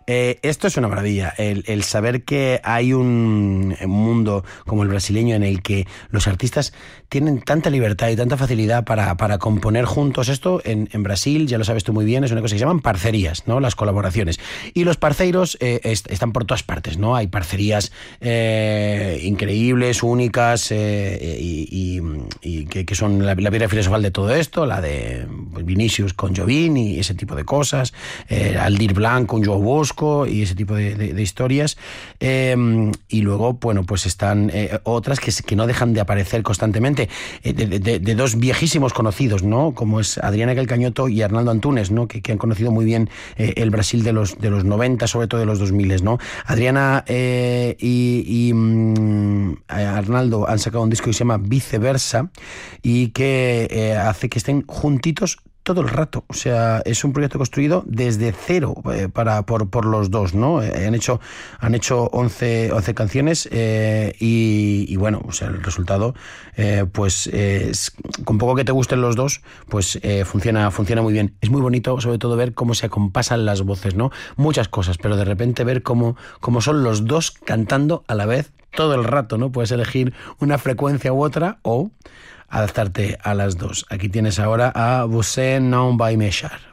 Esto es una maravilla, el saber que hay un mundo como el brasileño en el que los artistas tienen tanta libertad y tanta facilidad para componer juntos. Esto en Brasil, ya lo sabes tú muy bien, es una cosa que se llaman parcerías, ¿no? Las colaboraciones. Y los parceiros están por todas partes, ¿no? Hay parcerías increíbles, únicas, y que son la piedra filosofal de todo esto, la de Vinicius con Jobim y ese tipo de cosas, Aldir Blanc con Joao Bosco y ese tipo de historias. Y luego, bueno, pues están otras que no dejan de aparecer constantemente, de dos viejísimos conocidos, ¿no? Como es Adriana Calcañoto y Arnaldo Antunes, ¿no? Que han conocido muy bien el Brasil de los 90, sobre todo de los 2000, ¿no? Adriana y Arnaldo han sacado un disco que se llama Viceversa y que hace que estén juntitos todo el rato. O sea, es un proyecto construido desde cero por los dos, ¿no? Han hecho 11 canciones y bueno, o sea, el resultado, pues con poco que te gusten los dos, pues funciona muy bien. Es muy bonito, sobre todo, ver cómo se acompasan las voces, ¿no? Muchas cosas, pero de repente ver cómo son los dos cantando a la vez todo el rato, ¿no? Puedes elegir una frecuencia u otra o adaptarte a las dos. Aquí tienes ahora a Você Não Vai Mexer.